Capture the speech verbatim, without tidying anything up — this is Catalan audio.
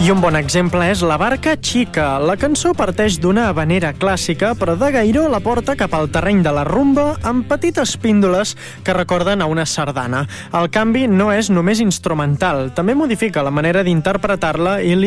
I un bon exemple és La barca xica. La cançó parteix d'una havanera clàssica, però de gairó la porta cap al terreny de la rumba amb petites píndoles que recorden a una sardana. El canvi no és només instrumental, també modifica la manera d'interpretar-la i